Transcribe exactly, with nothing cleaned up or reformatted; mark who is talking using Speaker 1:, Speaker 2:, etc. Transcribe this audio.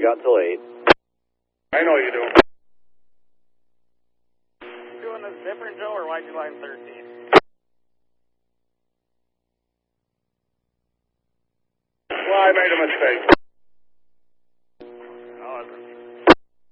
Speaker 1: got till eight.
Speaker 2: I know you do.
Speaker 3: You doing this different, Joe, or why'd you line thirteen?
Speaker 2: Well, I made a mistake.